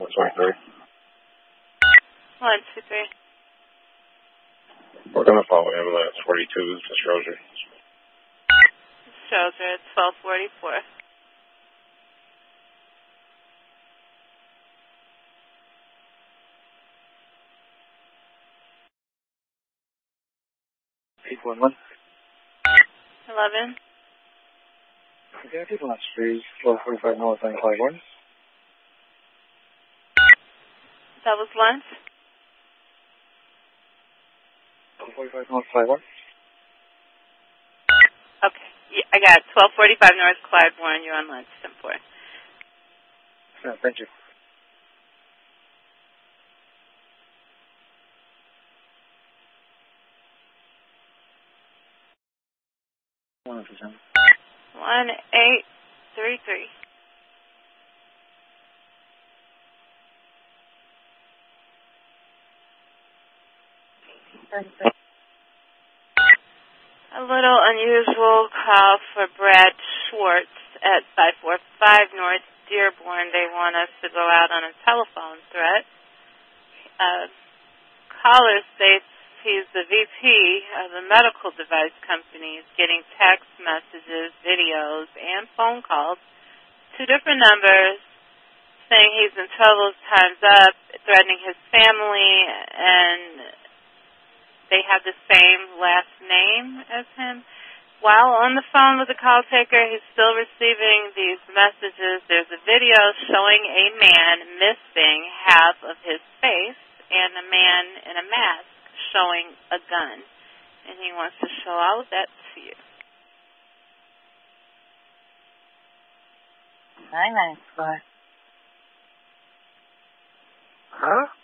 123. 123. We're going to follow ambulance 42 to Stroger. Stroger at 1244. People in 1. 11. Okay, people on street 1245 North 951. That was lunch? 1245 North 51. Okay. Yeah, I got 1245 North Clydeborne. You're on lunch, 10-4. Yeah, thank you. One 1833. A little unusual call for Brad Schwartz at 545 North Dearborn. They want us to go out on a telephone threat. Caller states he's the VP of the medical device company. He's getting text messages, videos, and phone calls to different numbers saying he's in trouble, time's up, threatening his family, and they have the same last name as him. While on the phone with the call taker, he's still receiving these messages. There's a video showing a man missing half of his face and a man in a mask showing a gun. And he wants to show all of that to you. 994. Huh?